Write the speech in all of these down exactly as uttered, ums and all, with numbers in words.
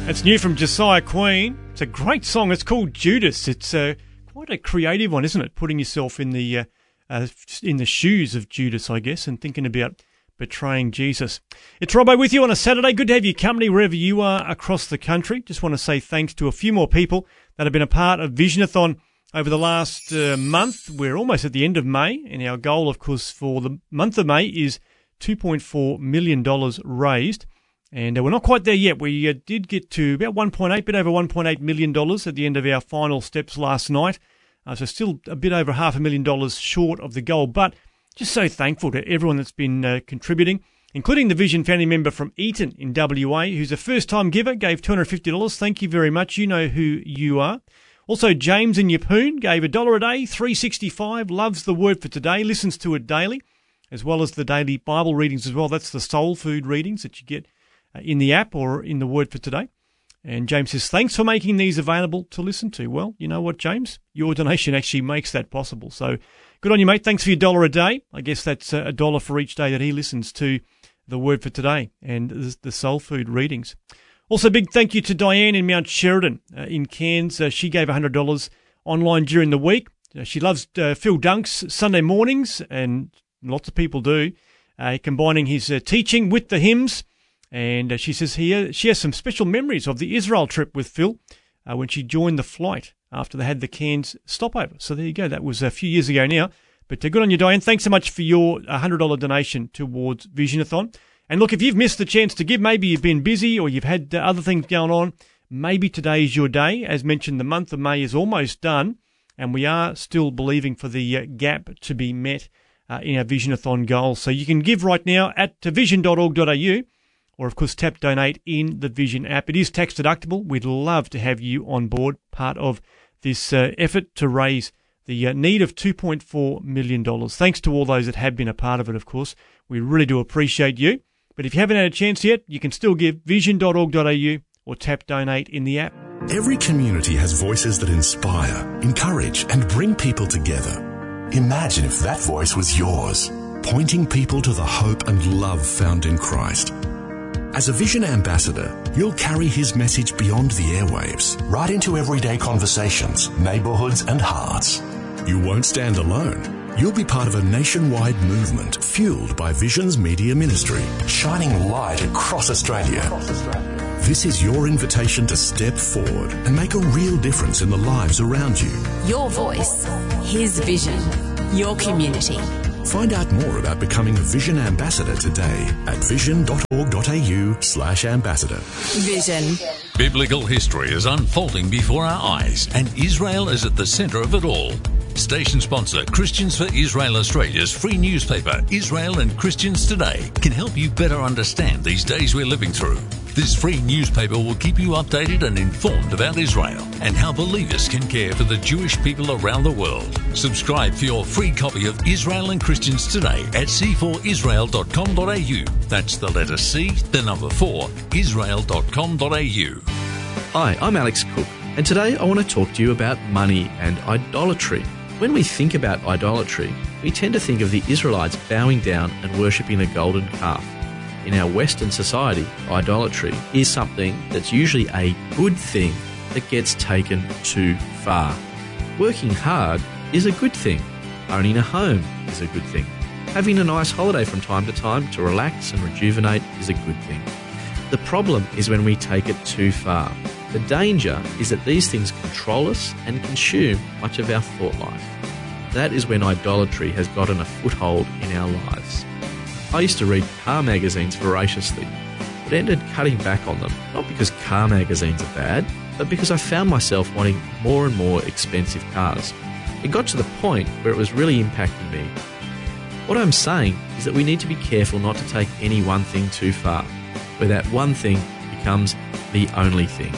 It's new from Josiah Queen. It's a great song. It's called Judas. It's uh, quite a creative one, isn't it? Putting yourself in the uh, uh, in the shoes of Judas, I guess, and thinking about betraying Jesus. It's Robbo with you on a Saturday. Good to have your company wherever you are across the country. Just want to say thanks to a few more people that have been a part of Visionathon over the last uh, month. We're almost at the end of May, and our goal, of course, for the month of May is two point four million dollars raised. And uh, we're not quite there yet. We uh, did get to about one point eight, bit over one point eight million dollars at the end of our final steps last night. Uh, so still a bit over half a million dollars short of the goal. But just so thankful to everyone that's been uh, contributing, including the Vision family member from Eaton in W A, who's a first-time giver, gave two hundred fifty dollars. Thank you very much. You know who you are. Also, James in Yeppoon gave a dollar a day, three sixty-five, loves the Word for Today, listens to it daily, as well as the daily Bible readings as well. That's the soul food readings that you get in the app or in the Word for Today. And James says, thanks for making these available to listen to. Well, you know what, James? Your donation actually makes that possible. So good on you, mate. Thanks for your dollar a day. I guess that's a dollar for each day that he listens to the Word for Today and the soul food readings. Also, big thank you to Diane in Mount Sheridan uh, in Cairns. Uh, she gave one hundred dollars online during the week. Uh, she loves uh, Phil Dunk's Sunday mornings, and lots of people do, uh, combining his uh, teaching with the hymns. And uh, she says here she has some special memories of the Israel trip with Phil uh, when she joined the flight after they had the Cairns stopover. So there you go. That was a few years ago now. But uh, good on you, Diane. Thanks so much for your one hundred dollars donation towards Visionathon. And look, if you've missed the chance to give, maybe you've been busy or you've had uh, other things going on, maybe today is your day. As mentioned, the month of May is almost done, and we are still believing for the uh, gap to be met uh, in our Visionathon goals. So you can give right now at vision dot org dot a u. Or, of course, tap donate in the Vision app. It is tax deductible. We'd love to have you on board, part of this uh, effort to raise the uh, need of two point four million dollars. Thanks to all those that have been a part of it, of course. We really do appreciate you. But if you haven't had a chance yet, you can still give vision dot org dot a u or tap donate in the app. Every community has voices that inspire, encourage, and bring people together. Imagine if that voice was yours, pointing people to the hope and love found in Christ. As a Vision ambassador, you'll carry his message beyond the airwaves, right into everyday conversations, neighbourhoods and hearts. You won't stand alone. You'll be part of a nationwide movement fueled by Vision's media ministry, shining light across Australia. Across Australia. This is your invitation to step forward and make a real difference in the lives around you. Your voice, his vision, your community. Find out more about becoming a Vision ambassador today at vision dot org dot a u slash ambassador. Vision. Biblical history is unfolding before our eyes, and Israel is at the centre of it all. Station sponsor Christians for Israel Australia's free newspaper, Israel and Christians Today, can help you better understand these days we're living through. This free newspaper will keep you updated and informed about Israel and how believers can care for the Jewish people around the world. Subscribe for your free copy of Israel and Christians Today at c four israel dot com dot a u. That's the letter C, the number four, israel dot com dot a u. Hi, I'm Alex Cook, and today I want to talk to you about money and idolatry. When we think about idolatry, we tend to think of the Israelites bowing down and worshipping a golden calf. In our Western society, idolatry is something that's usually a good thing that gets taken too far. Working hard is a good thing. Owning a home is a good thing. Having a nice holiday from time to time to relax and rejuvenate is a good thing. The problem is when we take it too far. The danger is that these things control us and consume much of our thought life. That is when idolatry has gotten a foothold in our lives. I used to read car magazines voraciously, but ended cutting back on them, not because car magazines are bad, but because I found myself wanting more and more expensive cars. It got to the point where it was really impacting me. What I'm saying is that we need to be careful not to take any one thing too far, where that one thing becomes the only thing.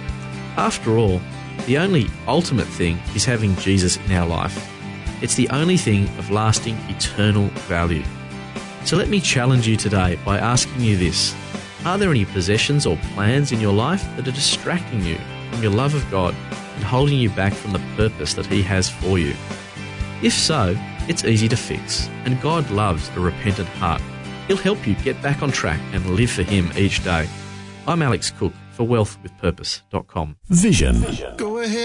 After all, the only ultimate thing is having Jesus in our life. It's the only thing of lasting eternal value. So let me challenge you today by asking you this. Are there any possessions or plans in your life that are distracting you from your love of God and holding you back from the purpose that He has for you? If so, it's easy to fix, and God loves a repentant heart. He'll help you get back on track and live for Him each day. I'm Alex Cook for for wealth with purpose dot com. Vision. Go ahead.